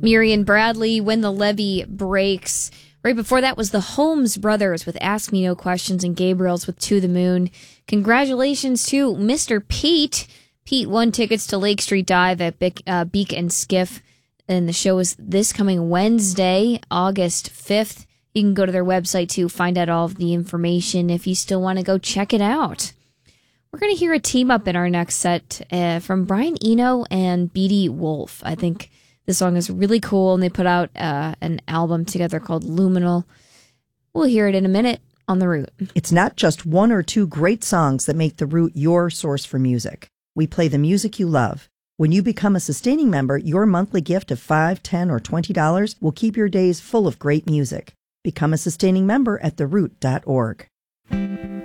Miriam Bradley, When the Levee Breaks. Right before that was the Holmes Brothers with Ask Me No Questions and Gabriel's with To the Moon. Congratulations to Mr. Pete. Pete won tickets to Lake Street Dive at Beak and Skiff. And the show is this coming Wednesday, August 5th. You can go to their website to find out all of the information if you still want to go check it out. We're going to hear a team up in our next set from Brian Eno and BD Wolf. I think this song is really cool, and they put out an album together called Luminal. We'll hear it in a minute on The Root. It's not just one or two great songs that make The Root your source for music. We play the music you love. When you become a sustaining member, your monthly gift of $5, $10, or $20 will keep your days full of great music. Become a sustaining member at theroot.org.